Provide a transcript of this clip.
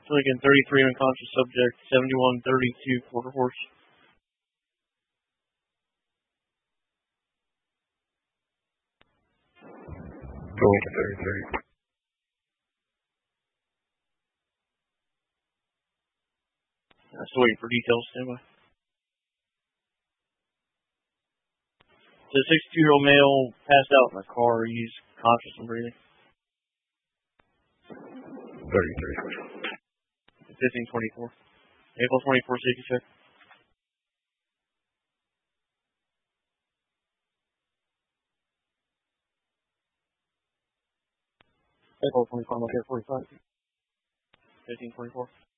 Lincoln 33 unconscious subject, 7132 quarter horse. Lincoln 33. Still waiting for details, standby. The 62-year-old male passed out in the car. He's conscious and breathing. 33. 1524. April 24 safety check. April 24, 45. 1524.